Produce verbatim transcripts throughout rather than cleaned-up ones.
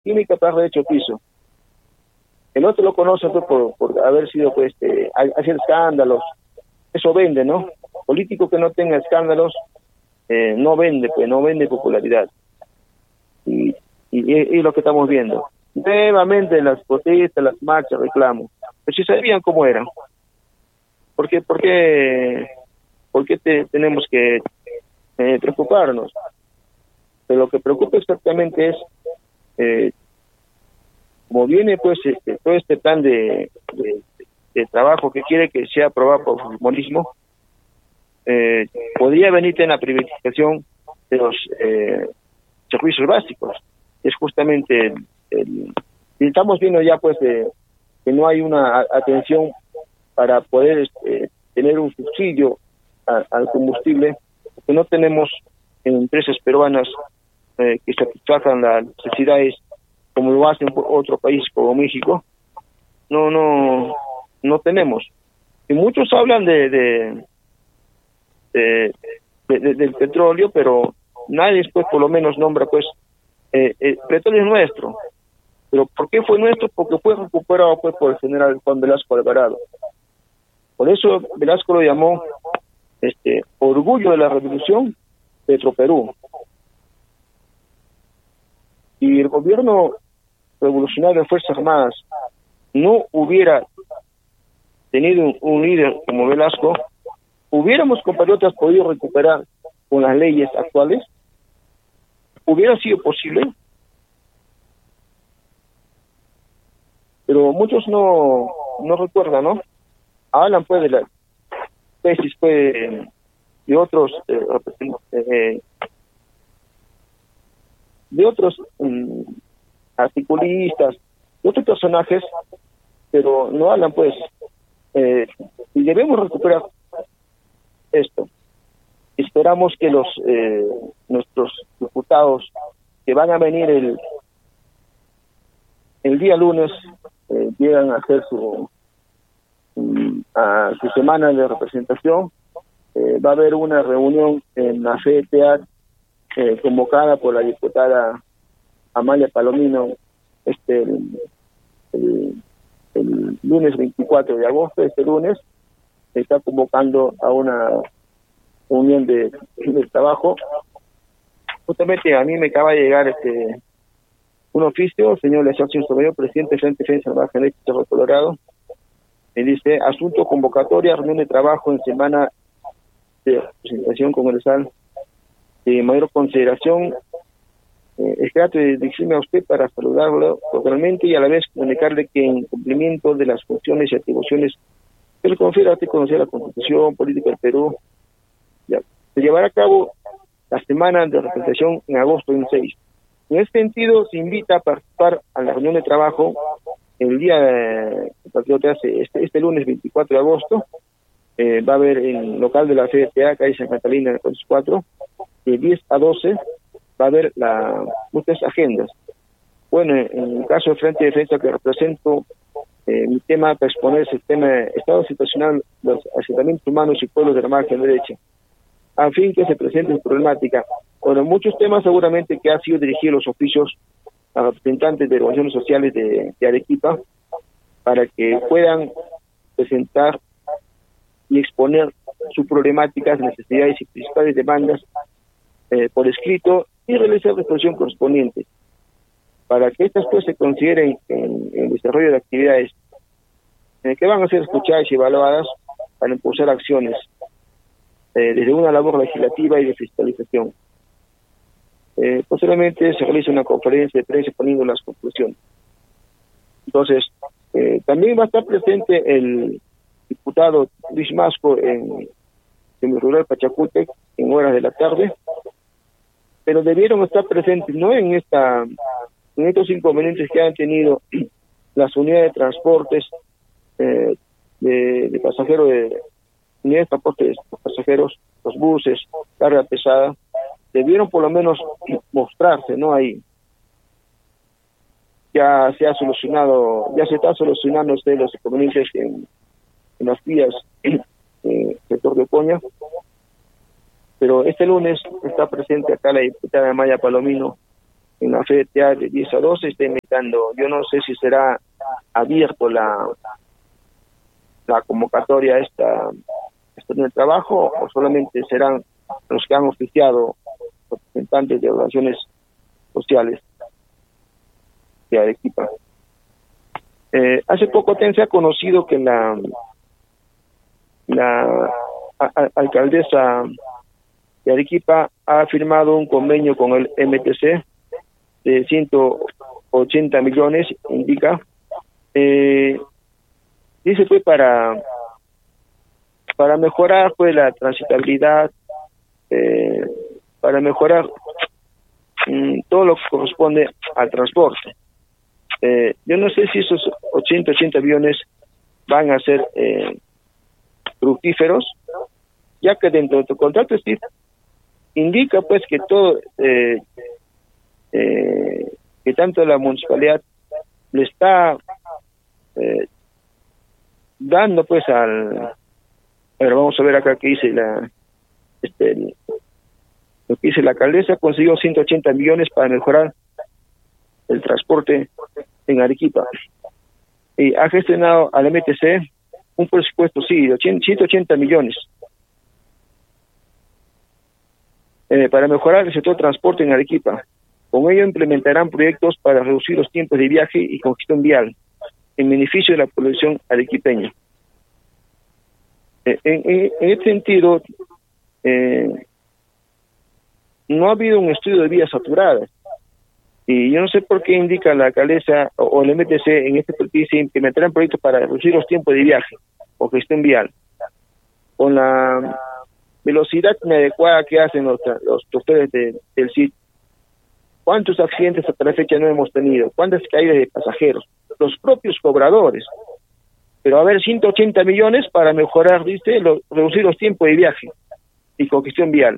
química para derecho piso. El otro lo conoce pues, por, por haber sido, pues, este, hacer escándalos. Eso vende, ¿no? Político que no tenga escándalos, eh, no vende, pues, no vende popularidad. Y, y, y lo que estamos viendo. Nuevamente las protestas, las marchas, reclamos. Pero si sabían cómo eran. ¿Por qué, por qué, por qué te, tenemos que eh, preocuparnos? Pero lo que preocupa exactamente es, eh, como viene pues este, todo este plan de, de, de trabajo que quiere que sea aprobado por el fujimorismo, eh, podría venir en la privatización de los eh, servicios básicos. Es justamente el, el, y estamos viendo ya pues de, que no hay una atención para poder este, tener un subsidio a, al combustible, porque no tenemos empresas peruanas eh, que satisfagan las necesidades como lo hacen por otro país como México. No, no, no tenemos. Y muchos hablan de, de, de, de, de del petróleo, pero nadie pues por lo menos nombra pues eh, el petróleo es nuestro. Pero ¿por qué fue nuestro? Porque fue recuperado pues por el general Juan Velasco Alvarado. Por eso Velasco lo llamó este orgullo de la revolución, Petroperú. Y el gobierno revolucionario de Fuerzas Armadas no hubiera tenido un, un líder como Velasco, ¿hubiéramos compatriotas podido recuperar con las leyes actuales? ¿Hubiera sido posible? Pero muchos no no recuerdan, ¿no? Hablan pues de la tesis pues de otros eh, eh, de otros um, articulistas, de otros personajes, pero no hablan pues eh, y debemos recuperar esto. Esperamos que los eh, nuestros diputados que van a venir el el día lunes eh, llegan a hacer su a su semana de representación. Eh, va a haber una reunión en la C T A eh, convocada por la diputada Amalia Palomino este el, el, el lunes veinticuatro de agosto. Este lunes se está convocando a una reunión de, de trabajo. Justamente a mí me acaba de llegar este un oficio, señor Leoncio Sobrero, presidente del Frente Defensa Salvaje del Cerro Colorado. Me dice, asunto convocatoria, reunión de trabajo en semana de representación congresal de mayor consideración. Eh, es grato dirigirme a usted para saludarlo cordialmente y a la vez comunicarle que en cumplimiento de las funciones y atribuciones que le confiere a usted conocer la Constitución Política del Perú, ya, se llevará a cabo la semana de representación en agosto veintiséis. En este sentido, se invita a participar a la reunión de trabajo el día de, este, este lunes veinticuatro de agosto. Eh, va a haber en el local de la C D T A, calle San Catalina, cuatro, de diez a doce, va a haber la, muchas agendas. Bueno, en el caso del Frente de Defensa que represento, eh, mi tema para exponer es el tema de Estado situacional de los asentamientos humanos y pueblos de la margen derecha, a fin que se presente su problemática. Bueno, muchos temas seguramente que han sido dirigidos los oficios a representantes de organizaciones sociales de, de Arequipa para que puedan presentar y exponer sus problemáticas, necesidades y principales demandas eh, por escrito y realizar la exposición correspondiente para que estas pues se consideren en, en el desarrollo de actividades eh, que van a ser escuchadas y evaluadas para impulsar acciones eh, desde una labor legislativa y de fiscalización. Eh, posteriormente se realiza una conferencia de prensa poniendo las conclusiones. Entonces, eh, también va a estar presente el diputado Luis Masco en el rural Pachacútec en horas de la tarde, pero debieron estar presentes no en esta en estos inconvenientes que han tenido las unidades de transportes eh, de, de pasajeros, de unidades de transporte de pasajeros, los buses, carga pesada, debieron por lo menos mostrarse, ¿no? Ahí ya se ha solucionado, ya se está solucionando usted los inconvenientes en, en las vías en el sector de Ocoña, pero este lunes está presente acá la diputada Maya Palomino en la F T A de diez a doce está invitando. Yo no sé si será abierto la la convocatoria a esta, esta de trabajo o solamente serán los que han oficiado representantes de organizaciones sociales de Arequipa. Eh, hace poco se ha conocido que la la a, a, alcaldesa de Arequipa ha firmado un convenio con el M T C de ciento ochenta millones, indica. Eh, dice fue para para mejorar pues la transitabilidad, eh, para mejorar mm, todo lo que corresponde al transporte. Eh, yo no sé si esos ochenta millones van a ser eh, fructíferos, ya que dentro de tu contrato Steve, indica pues que todo eh, eh, que tanto la municipalidad le está eh, dando pues al pero vamos a ver acá que dice la este el, lo que dice la alcaldesa, consiguió ciento ochenta millones para mejorar el transporte en Arequipa y ha gestionado al M T C un presupuesto sí de ciento ochenta millones eh, para mejorar el sector de transporte en Arequipa. Con ello implementarán proyectos para reducir los tiempos de viaje y congestión vial en beneficio de la población arequipeña. Eh, en, en, en este sentido, eh, no ha habido un estudio de vías saturadas y yo no sé por qué indica la alcaldesa o, o el M T C en este dice implementarán proyectos para reducir los tiempos de viaje o gestión vial con la velocidad inadecuada que hacen los, los choferes de, del S I T. ¿Cuántos accidentes hasta la fecha no hemos tenido? ¿Cuántas caídas de pasajeros? Los propios cobradores. Pero a ver, ciento ochenta millones para mejorar, dice, lo, reducir los tiempos de viaje y congestión vial.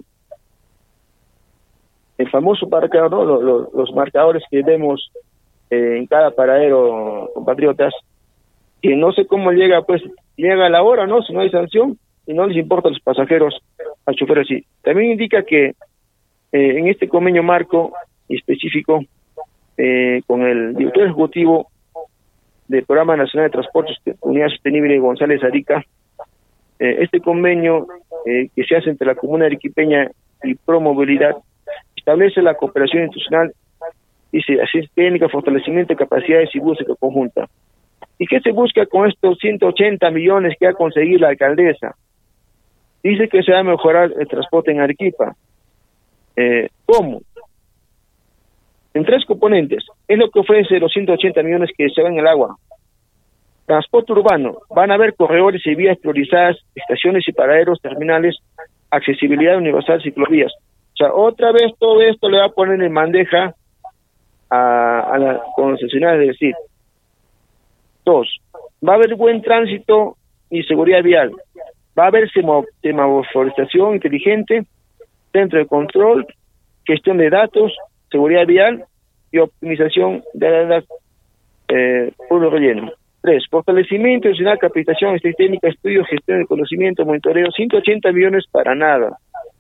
El famoso marcador, ¿no? Los, los, los marcadores que vemos eh, en cada paradero, compatriotas, que no sé cómo llega, pues, llega a la hora, ¿no? Si no hay sanción y no les importa a los pasajeros, al chofer así. También indica que eh, en este convenio marco específico eh, con el director ejecutivo del Programa Nacional de Transportes Unidad Sostenible González Arica, eh, este convenio eh, que se hace entre la Comuna Arequipeña y Promovilidad establece la cooperación institucional, dice asistencia técnica, fortalecimiento de capacidades y búsqueda conjunta. ¿Y qué se busca con estos ciento ochenta millones que ha conseguido la alcaldesa? Dice que se va a mejorar el transporte en Arequipa. Eh, ¿Cómo? En tres componentes. Es lo que ofrece los ciento ochenta millones que se van en el agua. Transporte urbano. Van a haber corredores y vías priorizadas, estaciones y paraderos, terminales, accesibilidad universal, ciclovías. O sea, otra vez todo esto le va a poner en bandeja a, a la concesionaria de decir. Dos, va a haber buen tránsito y seguridad vial. Va a haber semaforización inteligente, centro de control, gestión de datos, seguridad vial y optimización de la eh, pueblo relleno. Tres, fortalecimiento institucional, capacitación, técnica, estudio, gestión de conocimiento, monitoreo, ciento ochenta millones para nada.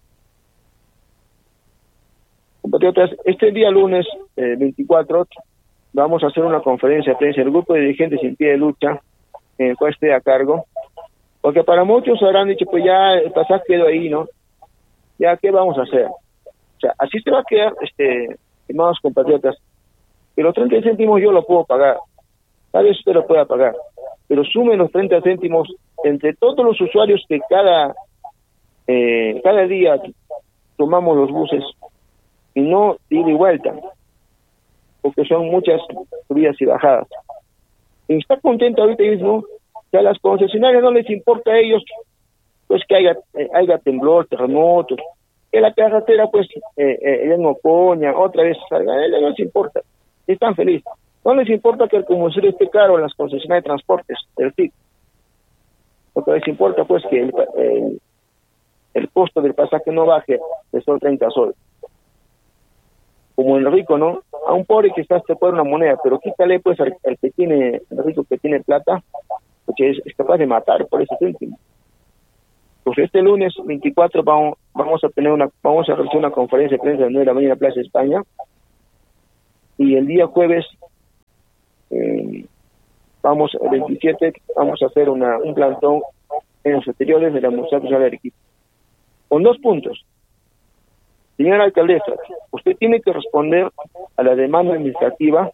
Compatriotas, este día lunes eh, veinticuatro vamos a hacer una conferencia de prensa del grupo de dirigentes sin pie de lucha, en el cual esté a cargo, porque para muchos habrán dicho, pues ya el pasaje quedó ahí, ¿no? Ya, ¿qué vamos a hacer? O sea, así se va a quedar, este, estimados compatriotas, que los treinta céntimos yo lo puedo pagar, tal vez usted lo pueda pagar, pero sumen los treinta céntimos entre todos los usuarios que cada, eh, cada día tomamos los buses, y no ida y vuelta, porque son muchas subidas y bajadas. Y está contento ahorita mismo que a las concesionarias no les importa a ellos pues que haya, eh, haya temblor, terremotos, que la carretera pues eh, eh, en Ocoña otra vez salga, a ellos no les importa, están felices. No les importa que el combustible esté caro en las concesionarias de transportes del S I C. Lo que les importa pues que el, el, el costo del pasaje no baje de solo treinta soles. Como el rico, ¿no? A un pobre quizás te puede una moneda, pero quítale pues al, al que tiene, el rico que tiene plata, porque es, es capaz de matar por ese céntimo. Pues este lunes veinticuatro vamos, vamos a tener una, vamos a realizar una conferencia de prensa en la nueve de la mañana en Plaza España, y el día jueves, eh, vamos, el veintisiete, vamos a hacer una, un plantón en los exteriores de la Municipalidad Provincial de Arequipa. Con dos puntos. Señora alcaldesa, usted tiene que responder a la demanda administrativa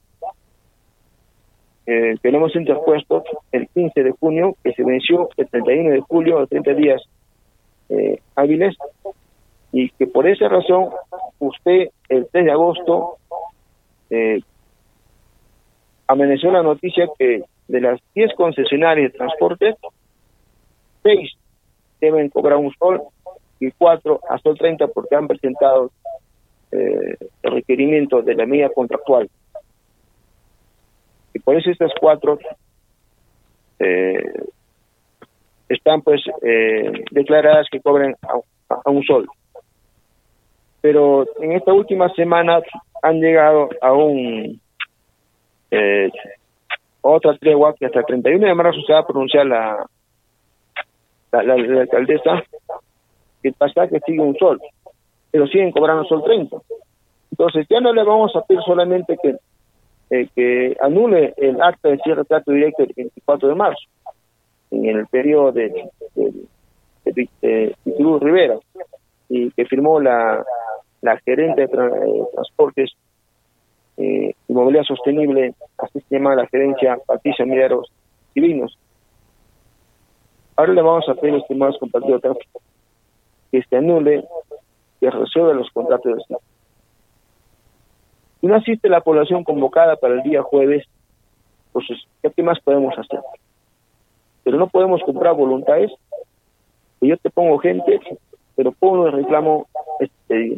eh, que le hemos interpuesto el quince de junio, que se venció el treinta y uno de julio, a treinta días eh, hábiles, y que por esa razón usted el tres de agosto eh, amaneció la noticia que de las diez concesionarias de transporte, seis deben cobrar un sol y cuatro a sol treinta porque han presentado eh, el requerimiento de la medida contractual. Y por eso estas cuatro eh, están pues eh, declaradas que cobran a, a, a un sol. Pero en esta última semana han llegado a un eh, otra tregua que hasta el treinta y uno de marzo se va a pronunciar la la, la, la alcaldesa, que el pasaje sigue un sol, pero siguen cobrando sol treinta. Entonces ya no le vamos a pedir solamente que eh, que anule el acta de cierre de trato directo el veinticuatro de marzo, en el periodo de, de, de, de, de, de Cruz Rivera, y que firmó la, la gerente de tra eh, transportes eh, y movilidad sostenible, así se llama la gerencia Patricia Mineros Divinos. Ahora le vamos a pedir, estimados compatriotas, que se anule, que resuelva los contratos de Estado. Si no asiste la población convocada para el día jueves, pues ¿qué más podemos hacer? Pero no podemos comprar voluntades, que yo te pongo gente, pero pongo el reclamo este día.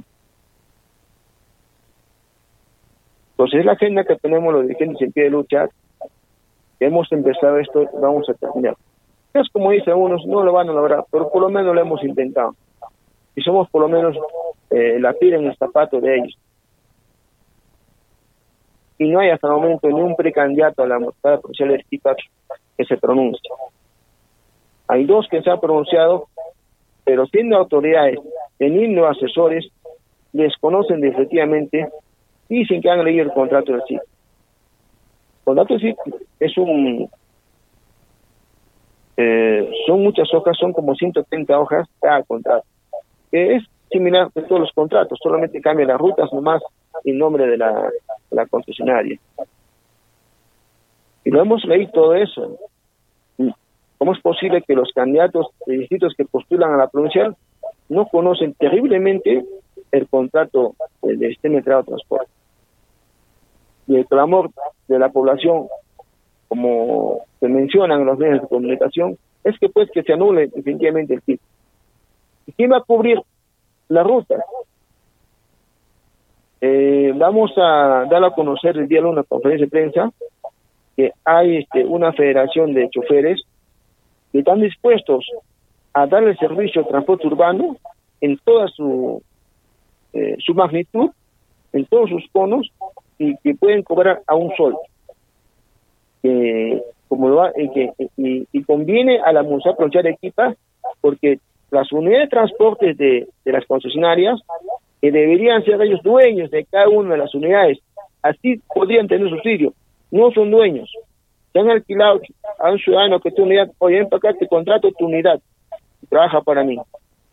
Entonces es la agenda que tenemos los dirigentes en pie de lucha, que hemos empezado esto, vamos a terminar. Es como dicen algunos, no lo van a lograr, pero por lo menos lo hemos intentado. Y somos por lo menos eh, la piedra en el zapato de ellos. Y no hay hasta el momento ni un precandidato a la Municipalidad Provincial de Arequipa que se pronuncie. Hay dos que se han pronunciado, pero siendo autoridades, teniendo asesores, desconocen definitivamente, dicen que han leído el contrato del C I C. El contrato del C I C es un... Eh, son muchas hojas, son como ciento treinta hojas cada contrato, que es similar a todos los contratos, solamente cambian las rutas nomás y el nombre de la, de la concesionaria. Y lo hemos leído todo eso. ¿Cómo es posible que los candidatos de distritos que postulan a la provincial no conocen terriblemente el contrato del sistema integrado de transporte? Y el clamor de la población, como se mencionan en los medios de comunicación, es que pues que se anule definitivamente el T I C. ¿Y quién va a cubrir la ruta? Eh, vamos a dar a conocer el día de una conferencia de prensa que hay este, una federación de choferes que están dispuestos a darle servicio al transporte urbano en toda su eh, su magnitud, en todos sus conos, y que pueden cobrar a un sol. Eh, como lo va, eh, que, y, y conviene a la Municipalidad Provincial de Arequipa, porque las unidades de transporte de, de las concesionarias, que deberían ser ellos dueños de cada una de las unidades, así podrían tener subsidio, no son dueños. Se han alquilado a un ciudadano que tiene unidad, oye, ven para acá, te contrato tu unidad, trabaja para mí.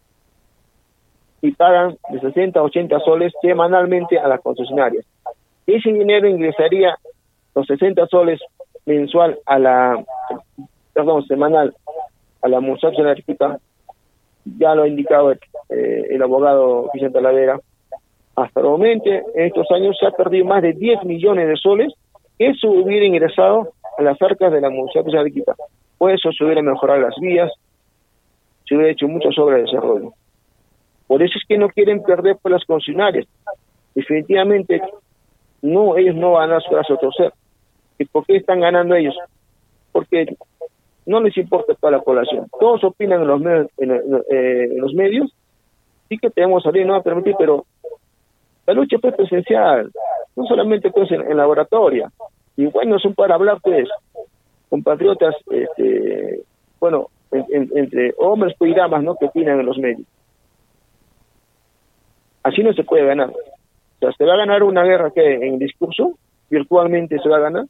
Y pagan de sesenta a ochenta soles semanalmente a las concesionarias. Ese dinero ingresaría los sesenta soles mensual a la, perdón, semanal a la Municipalidad de Arequipa. Ya lo ha indicado el, eh, el abogado Vicente Talavera. Hasta el momento, en estos años, se ha perdido más de diez millones de soles que eso hubiera ingresado a las arcas de la Municipalidad de Arequipa. Por eso se hubiera mejorado las vías, se hubiera hecho muchas obras de desarrollo. Por eso es que no quieren perder por las concesionarias. Definitivamente, no, ellos no van a dar su brazo a torcer. ¿Y por qué están ganando ellos? Porque no les importa toda la población. Todos opinan en los medios, en, eh, en los medios, sí que tenemos a abrir, no va a permitir, pero la lucha fue presencial, no solamente pues en, en laboratorio. Y bueno, son para hablar pues, compatriotas, este, bueno, en, en, entre hombres pues, y damas, ¿no?, que opinan en los medios. Así no se puede ganar. O sea, ¿se va a ganar una guerra que en discurso? ¿Virtualmente se va a ganar?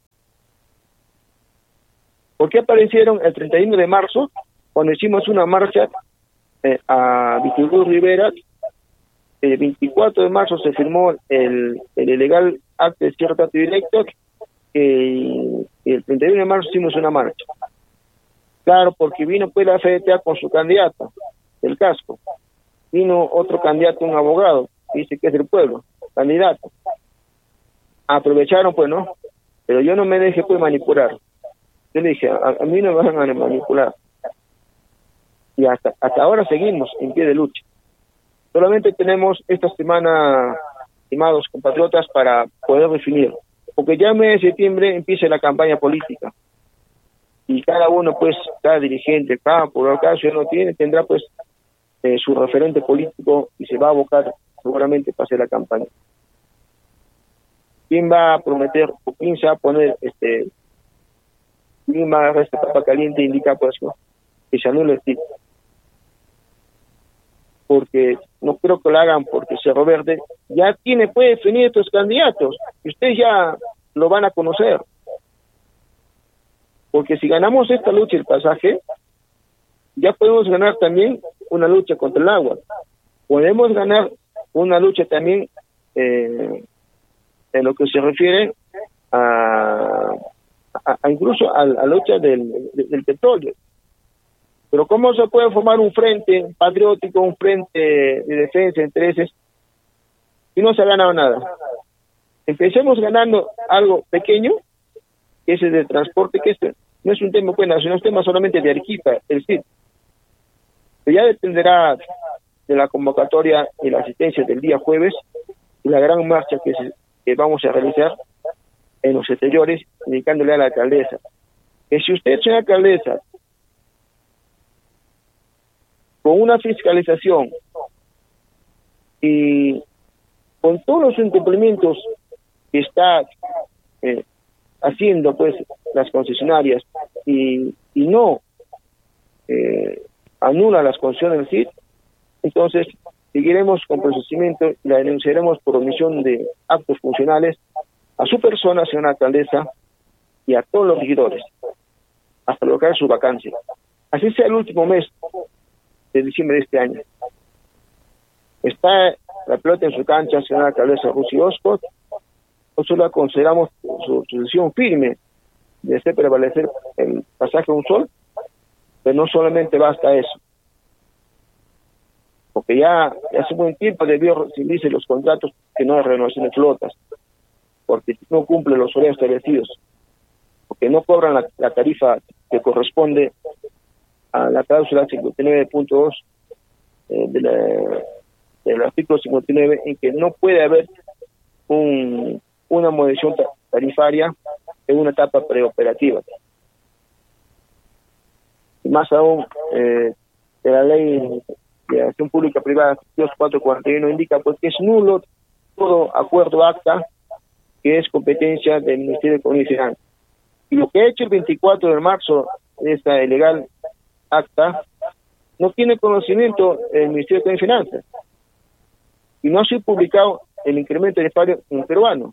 ¿Por qué aparecieron el treinta y uno de marzo, cuando hicimos una marcha eh, a Víctor Hugo Rivera? El veinticuatro de marzo se firmó el, el ilegal acto de cierre trato directo, y el treinta y uno de marzo hicimos una marcha. Claro, porque vino pues la F D T A con su candidata, el casco. Vino otro candidato, un abogado, que dice que es del pueblo, candidato. Aprovecharon pues, ¿no? Pero yo no me dejé pues manipular. Yo le dije, a, a mí no me van a manipular. Y hasta, hasta ahora seguimos en pie de lucha. Solamente tenemos esta semana, estimados compatriotas, para poder definir. Porque ya en mes de septiembre empieza la campaña política. Y cada uno, pues, cada dirigente, cada por acaso no tiene, tendrá pues eh, su referente político y se va a abocar seguramente para hacer la campaña. ¿Quién va a prometer o quién se va a poner, este, quién va a agarrar esta papa caliente e indica pues ¿no? que se anule el título? Porque no creo que lo hagan porque Cerro Verde ya tiene, puede definir estos candidatos, y ustedes ya lo van a conocer. Porque si ganamos esta lucha, el pasaje, ya podemos ganar también una lucha contra el agua. Podemos ganar una lucha también eh, en lo que se refiere a, a, a incluso a la lucha del, del petróleo. Pero ¿cómo se puede formar un frente patriótico, un frente de defensa de intereses, si no se ha ganado nada? Empecemos ganando algo pequeño, que es el de transporte, que este no es un tema pues nacional, es un tema solamente de Arequipa, el C I D. Pero ya dependerá de la convocatoria y la asistencia del día jueves y la gran marcha que, se, que vamos a realizar en los exteriores, indicándole a la alcaldesa que si usted, señora alcaldesa, con una fiscalización y con todos los incumplimientos que está eh, haciendo pues las concesionarias y, y no eh, anula las concesiones del C I D, entonces seguiremos con procedimiento y la denunciaremos por omisión de actos funcionales a su persona, señora alcaldesa, y a todos los regidores, hasta lograr su vacancia. Así sea el último mes de diciembre de este año. Está la pelota en su cancha, señora alcaldesa Rusi Oscott. Nosotros la consideramos su, su decisión firme de hacer prevalecer el pasaje de un sol, pero no solamente basta eso, porque ya, ya hace buen tiempo debió recibirse los contratos que no hay renovación de flotas, porque no cumple los horarios establecidos, porque no cobran la, la tarifa que corresponde a la cláusula cincuenta y nueve punto dos eh, de la, del artículo cincuenta y nueve, en que no puede haber un, una modificación tarifaria en una etapa preoperativa. Y más aún, eh, de la ley de acción pública privada dos mil cuatrocientos cuarenta y uno indica pues que es nulo todo acuerdo acta que es competencia del Ministerio de Economía y Finanzas. Y lo que ha hecho el veinticuatro de marzo de esta ilegal acta, no tiene conocimiento el Ministerio de Economía y Finanzas. Y no ha sido publicado el incremento del salario en peruano.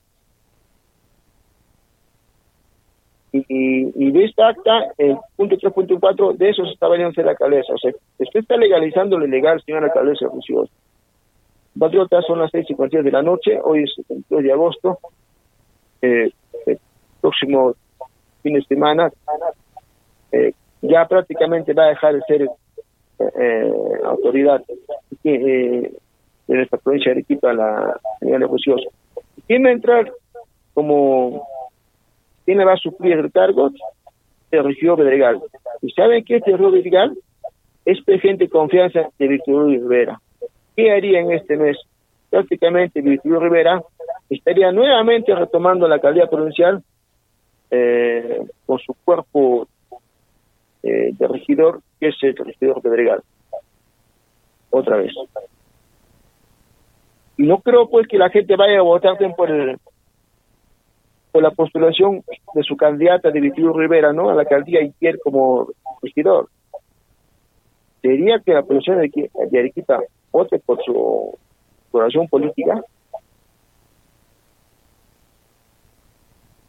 Y, y, y de esta acta, el punto tres punto cuatro, de eso se está valiendo la alcaldesa. O sea, usted está legalizando lo ilegal, señora alcaldesa Rusiosa. Patriotas, son las seis y cincuenta de la noche, hoy es el veintidós de agosto, eh, el próximo fin de semana, eh, ya prácticamente va a dejar de ser eh, autoridad eh, de nuestra provincia de Arequipa, la señora Rusiosa. ¿Quién va a entrar como, quién le va a suplir el cargo? El regidor Bedregal. ¿Y saben qué es el regidor Bedregal? Es presidente de confianza de Víctor Hugo Rivera. ¿Qué haría en este mes? Prácticamente Víctor Hugo Rivera estaría nuevamente retomando la alcaldía provincial eh, con su cuerpo eh, de regidor, que es el regidor Bedregal. Otra vez. Y no creo pues que la gente vaya a votar por el, por la postulación de su candidata de Víctor Hugo Rivera, ¿no? A la alcaldía Itier como regidor. Sería que la población de Arequipa vote por su población política.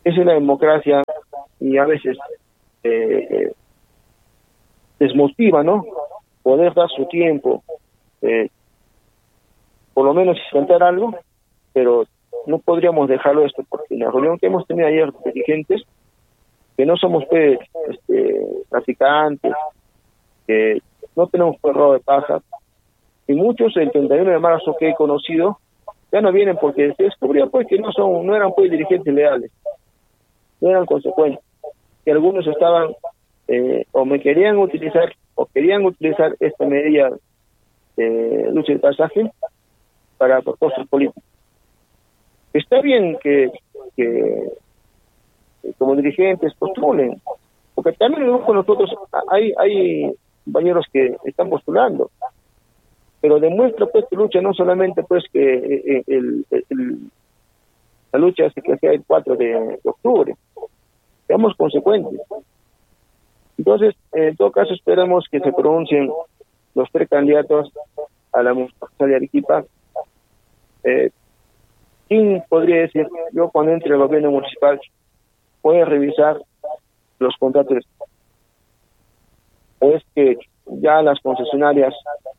Esa es la democracia y a veces eh, eh, desmotiva, ¿no? Poder dar su tiempo, eh, por lo menos intentar algo, pero no podríamos dejarlo esto, porque en la reunión que hemos tenido ayer de dirigentes, que no somos pues, este, traficantes, que no tenemos pues robo de paja, y muchos el treinta y uno de marzo que he conocido ya no vienen porque se descubrió pues que no son, no eran pues dirigentes leales, no eran consecuentes, que algunos estaban eh, o me querían utilizar o querían utilizar esta medida de lucha del pasaje para propósitos políticos. Está bien que, que, que como dirigentes postulen, porque también con nosotros hay hay compañeros que están postulando, pero demuestra pues que lucha no solamente pues que eh, el, el, el, la lucha se que sea el cuatro de octubre, seamos consecuentes. Entonces, en todo caso esperamos que se pronuncien los tres candidatos a la municipalidad de Arequipa. Eh, ¿Quién podría decir, yo cuando entre el gobierno municipal voy a revisar los contratos? ¿O es que ya las concesionarias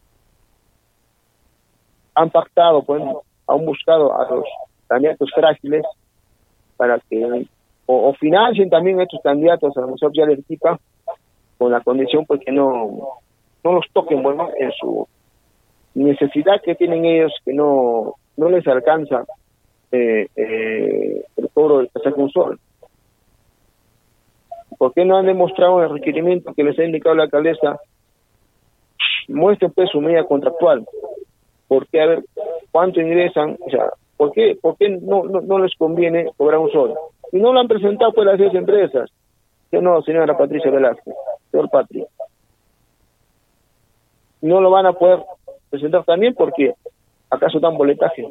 han pactado, pues, han buscado a los candidatos frágiles para que o, o financien también a estos candidatos a la municipalidad de Arequipa con la condición pues que no no los toquen, bueno, en su necesidad que tienen ellos, que no no les alcanza eh, eh, el cobro del pasaje un sol? ¿Por qué no han demostrado el requerimiento que les ha indicado la alcaldesa? Muestren pues su medida contractual. ¿Por qué? A ver, ¿cuánto ingresan? O sea, ¿por qué, por qué no, no, no les conviene cobrar un sol? Y no lo han presentado pues las diez empresas. Yo no, señora Patricia Velázquez, señor Patri. No lo van a poder presentar también porque acaso dan boletaje.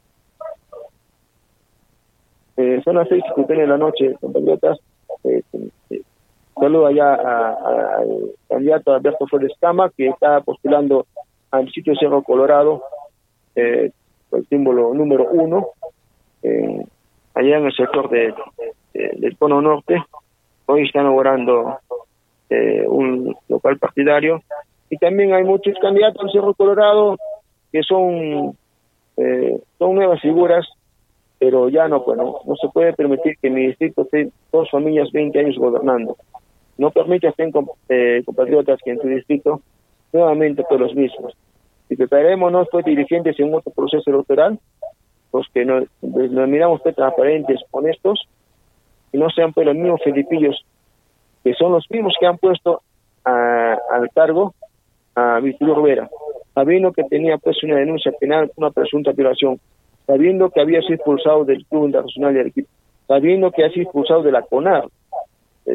Eh, son las seis y de la noche, compatriotas. Eh, eh, saludo allá al candidato Alberto Flores Cama, que está postulando al sitio Cerro Colorado, eh, el símbolo número uno, eh, allá en el sector de, de, del Cono Norte. Hoy está inaugurando eh, un local partidario, y también hay muchos candidatos al Cerro Colorado que son eh, son nuevas figuras, pero ya no, bueno, no se puede permitir que mi distrito esté dos familias veinte años gobernando. No permite estén eh, compatriotas que en tu distrito nuevamente por los mismos. Y preparémonos pues dirigentes en otro proceso electoral, pues que nos, nos miramos pues transparentes, honestos, y no sean pues los mismos felipillos, que son los mismos que han puesto a, al cargo a Víctor Rivera, sabiendo que tenía pues una denuncia penal, una presunta violación, sabiendo que había sido expulsado del Club Internacional de Arequipa, sabiendo que ha sido expulsado de la CONAR, el,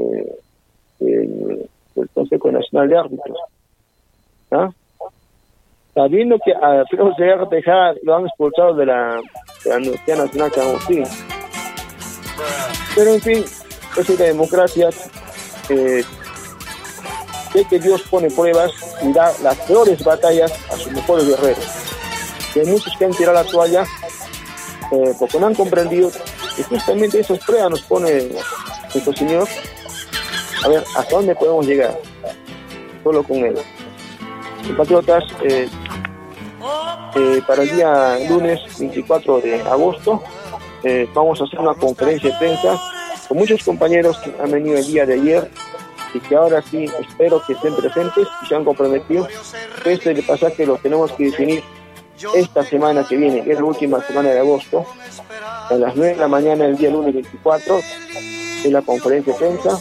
el, el Consejo Nacional de Árbitros, ¿ah? Sabiendo que a Fidel Segarra Tejada lo han expulsado de la, de la Universidad Nacional de San Agustín. Pero en fin, esa es la democracia. Eh, sé que Dios pone pruebas y da las peores batallas a sus mejores guerreros. Y hay muchos que han tirado la toalla eh, porque no han comprendido que justamente esas pruebas nos pone nuestro Señor a ver hasta dónde podemos llegar solo con Él. Compatriotas, eh, eh, para el día lunes veinticuatro de agosto eh, vamos a hacer una conferencia de prensa con muchos compañeros que han venido el día de ayer y que ahora sí espero que estén presentes y se han comprometido. Este de pasaje lo tenemos que definir esta semana que viene, que es la última semana de agosto, a las nueve de la mañana del día lunes veinticuatro, en la conferencia de prensa,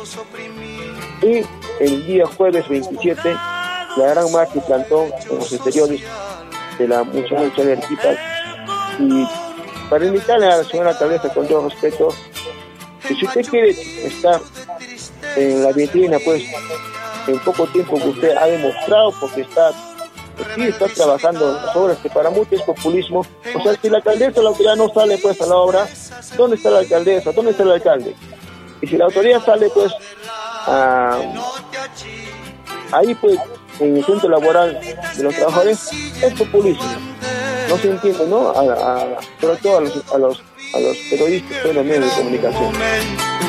y el día jueves veintisiete, la gran marcha y plantón en los exteriores de la municipalidad de Arequipa. Y para invitarle a la señora alcaldesa, con todo respeto, que si usted quiere estar en la vitrina, pues, en poco tiempo que usted ha demostrado, porque está sí está trabajando en las obras, que para muchos es populismo. O sea, si la alcaldesa o la autoridad no sale pues a la obra, ¿dónde está la alcaldesa? ¿Dónde está el alcalde? Y si la autoridad sale pues a, ahí pues en el centro laboral de los trabajadores, es populismo. No se entiende, ¿no? A, a, sobre todo a los, a los a los periodistas y a los medios de comunicación.